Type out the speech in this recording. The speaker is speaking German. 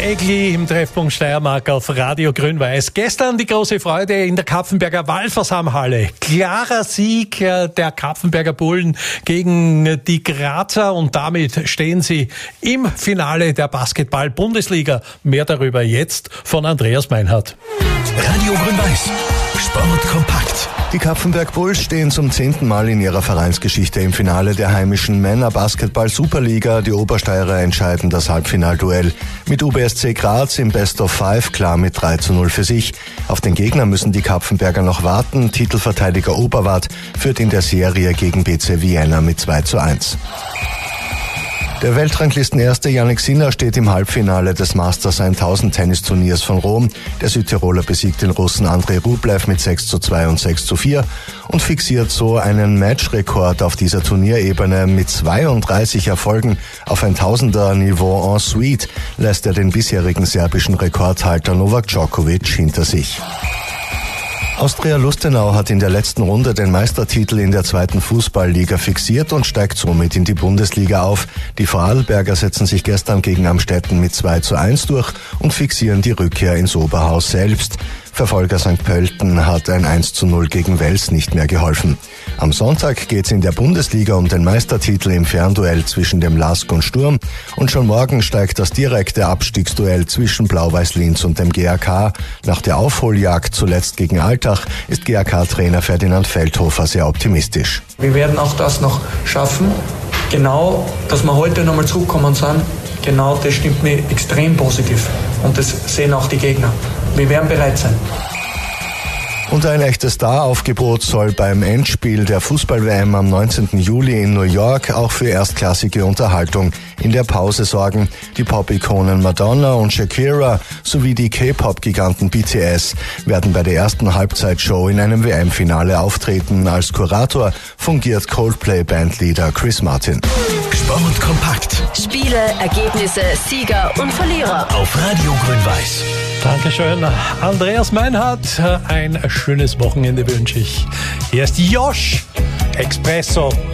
Egli im Treffpunkt Steiermark auf Radio Grün-Weiß. Gestern die große Freude in der Kapfenberger Wallfahrtshalle. Klarer Sieg der Kapfenberger Bullen gegen die Grazer und damit stehen sie im Finale der Basketball-Bundesliga. Mehr darüber jetzt von Andreas Meinhardt. Radio Grün-Weiß. Sport kompakt. Die Kapfenberg Bulls stehen zum 10. Mal in ihrer Vereinsgeschichte im Finale der heimischen Männer-Basketball-Superliga. Die Obersteirer entscheiden das Halbfinalduell. Mit UBSC Graz im Best of Five klar mit 3:0 für sich. Auf den Gegner müssen die Kapfenberger noch warten. Titelverteidiger Oberwart führt in der Serie gegen BC Vienna mit 2:1. Der Weltranglistenerste Jannik Sinner steht im Halbfinale des Masters 1000 Tennisturniers von Rom. Der Südtiroler besiegt den Russen Andrei Rublev mit 6:2 und 6:4 und fixiert so einen Matchrekord auf dieser Turnierebene. Mit 32 Erfolgen auf 1000er-Niveau en suite lässt er den bisherigen serbischen Rekordhalter Novak Djokovic hinter sich. Austria Lustenau hat in der letzten Runde den Meistertitel in der zweiten Fußballliga fixiert und steigt somit in die Bundesliga auf. Die Vorarlberger setzen sich gestern gegen Amstetten mit 2:1 durch und fixieren die Rückkehr ins Oberhaus selbst. Verfolger St. Pölten hat ein 1:0 gegen Wels nicht mehr geholfen. Am Sonntag geht's in der Bundesliga um den Meistertitel im Fernduell zwischen dem LASK und Sturm und schon morgen steigt das direkte Abstiegsduell zwischen Blau-Weiß Linz und dem GAK. Nach der Aufholjagd zuletzt gegen Altach ist GAK-Trainer Ferdinand Feldhofer sehr optimistisch. Wir werden auch das noch schaffen. Genau, dass wir heute nochmal zurückkommen sind, genau das stimmt mir extrem positiv und das sehen auch die Gegner. Wir werden bereit sein. Und ein echtes Star-Aufgebot soll beim Endspiel der Fußball-WM am 19. Juli in New York auch für erstklassige Unterhaltung in der Pause sorgen. Die Pop-Ikonen Madonna und Shakira sowie die K-Pop-Giganten BTS werden bei der ersten Halbzeitshow in einem WM-Finale auftreten. Als Kurator fungiert Coldplay-Bandleader Chris Martin. Sport kompakt. Spiele, Ergebnisse, Sieger und Verlierer. Auf Radio Grün-Weiß. Dankeschön, Andreas Meinhardt. Ein schönes Wochenende wünsche ich. Hier ist Josh Expresso.